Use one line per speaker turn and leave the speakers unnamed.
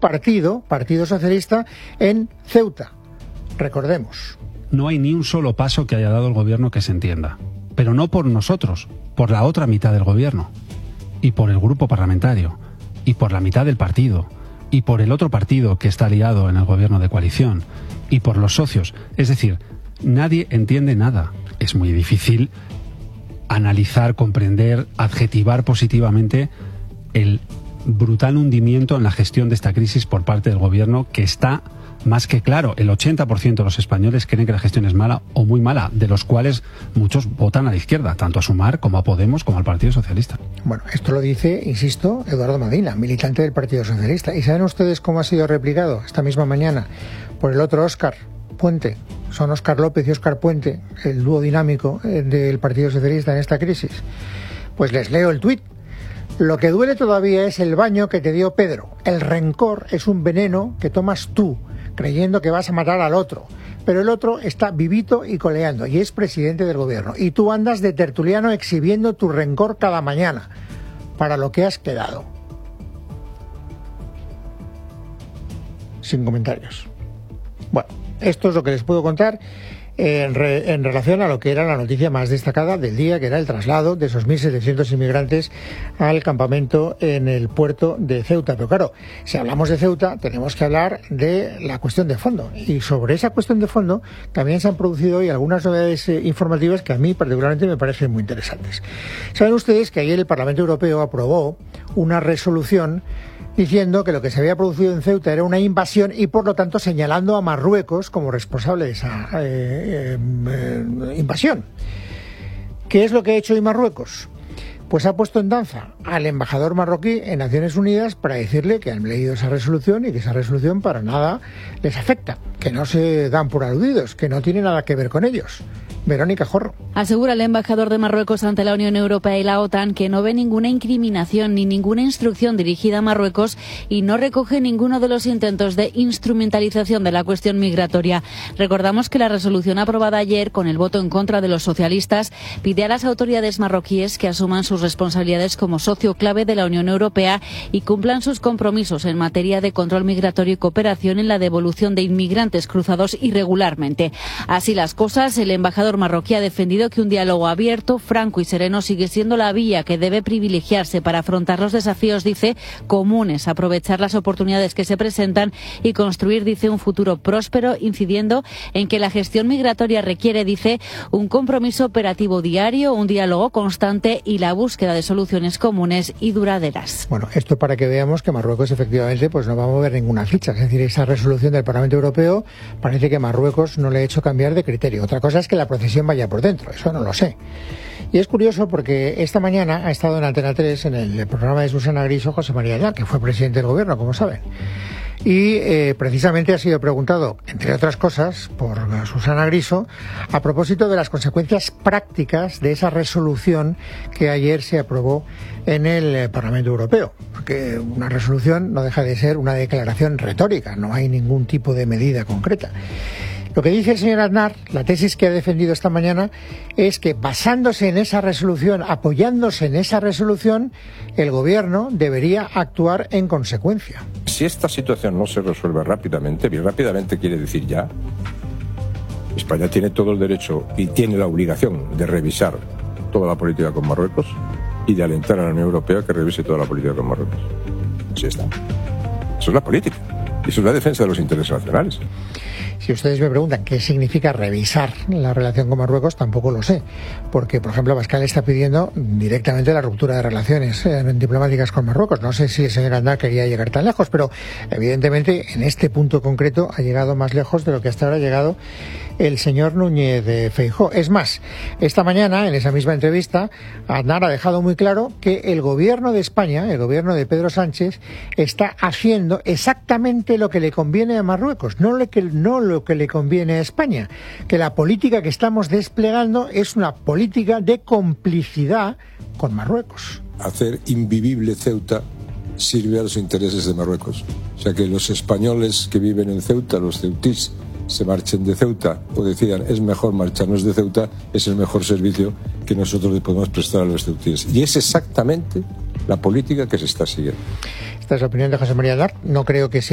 partido socialista, en Ceuta. Recordemos.
No hay ni un solo paso que haya dado el gobierno que se entienda. Pero no por nosotros, por la otra mitad del gobierno. Y por el grupo parlamentario. Y por la mitad del partido. Y por el otro partido que está aliado en el gobierno de coalición. Y por los socios. Es decir, nadie entiende nada. Es muy difícil analizar, comprender, adjetivar positivamente el brutal hundimiento en la gestión de esta crisis por parte del gobierno, que está más que claro. El 80% de los españoles creen que la gestión es mala o muy mala, de los cuales muchos votan a la izquierda, tanto a Sumar como a Podemos como al Partido Socialista.
Bueno, esto lo dice, insisto, Eduardo Madina, militante del Partido Socialista. ¿Y saben ustedes cómo ha sido replicado esta misma mañana por el otro Óscar Puente? Son Óscar López y Óscar Puente, el dúo dinámico del Partido Socialista en esta crisis. Pues les leo el tuit. Lo que duele todavía es el baño que te dio Pedro. El rencor es un veneno que tomas tú, creyendo que vas a matar al otro. Pero el otro está vivito y coleando y es presidente del gobierno. Y tú andas de tertuliano exhibiendo tu rencor cada mañana. Para lo que has quedado. Sin comentarios. Bueno, esto es lo que les puedo contar en relación a lo que era la noticia más destacada del día, que era el traslado de esos 1.700 inmigrantes al campamento en el puerto de Ceuta. Pero claro, si hablamos de Ceuta, tenemos que hablar de la cuestión de fondo. Y sobre esa cuestión de fondo también se han producido hoy algunas novedades informativas que a mí particularmente me parecen muy interesantes. Saben ustedes que ayer el Parlamento Europeo aprobó una resolución diciendo que lo que se había producido en Ceuta era una invasión y, por lo tanto, señalando a Marruecos como responsable de esa invasión. ¿Qué es lo que ha hecho hoy Marruecos? Pues ha puesto en danza al embajador marroquí en Naciones Unidas para decirle que han leído esa resolución y que esa resolución para nada les afecta, que no se dan por aludidos, que no tiene nada que ver con ellos. Verónica Jorro.
Asegura el embajador de Marruecos ante la Unión Europea y la OTAN que no ve ninguna incriminación ni ninguna instrucción dirigida a Marruecos y no recoge ninguno de los intentos de instrumentalización de la cuestión migratoria. Recordamos que la resolución aprobada ayer, con el voto en contra de los socialistas, pide a las autoridades marroquíes que asuman sus responsabilidades como socio clave de la Unión Europea y cumplan sus compromisos en materia de control migratorio y cooperación en la devolución de inmigrantes cruzados irregularmente. Así las cosas, el embajador marroquí ha defendido que un diálogo abierto, franco y sereno sigue siendo la vía que debe privilegiarse para afrontar los desafíos, dice, comunes, aprovechar las oportunidades que se presentan y construir, dice, un futuro próspero, incidiendo en que la gestión migratoria requiere, dice, un compromiso operativo diario, un diálogo constante y la búsqueda de soluciones comunes y duraderas.
Bueno, esto para que veamos que Marruecos efectivamente pues no va a mover ninguna ficha. Es decir, esa resolución del Parlamento Europeo parece que Marruecos no le ha hecho cambiar de criterio. Otra cosa es que la procesión vaya por dentro, eso no lo sé. Y es curioso porque esta mañana ha estado en Antena 3, en el programa de Susana Griso, José María Aznar, que fue presidente del gobierno, como saben. Y precisamente ha sido preguntado, entre otras cosas, por Susana Griso, a propósito de las consecuencias prácticas de esa resolución que ayer se aprobó en el Parlamento Europeo. Porque una resolución no deja de ser una declaración retórica, no hay ningún tipo de medida concreta. Lo que dice el señor Aznar, la tesis que ha defendido esta mañana, es que basándose en esa resolución, apoyándose en esa resolución, el gobierno debería actuar en consecuencia.
Si esta situación no se resuelve rápidamente, bien rápidamente quiere decir ya, España tiene todo el derecho y tiene la obligación de revisar toda la política con Marruecos y de alentar a la Unión Europea que revise toda la política con Marruecos. Así está. Eso es la política. Y eso es la defensa de los intereses nacionales.
Si ustedes me preguntan qué significa revisar la relación con Marruecos, tampoco lo sé. Porque, por ejemplo, Abascal está pidiendo directamente la ruptura de relaciones diplomáticas con Marruecos. No sé si el señor Aznar quería llegar tan lejos, pero evidentemente en este punto concreto ha llegado más lejos de lo que hasta ahora ha llegado el señor Núñez Feijóo. Es más, esta mañana, en esa misma entrevista, Aznar ha dejado muy claro que el gobierno de España, el gobierno de Pedro Sánchez, está haciendo exactamente lo que le conviene a Marruecos, no lo que le conviene a España, que la política que estamos desplegando es una política de complicidad con Marruecos.
Hacer invivible Ceuta sirve a los intereses de Marruecos. O sea, que los españoles que viven en Ceuta, los ceutís, se marchen de Ceuta o decidan es mejor marcharnos de Ceuta, es el mejor servicio que nosotros le podemos prestar a los ceutíes. Y es exactamente la política que se está siguiendo.
Esta es la opinión de José María Aznar. No creo que sea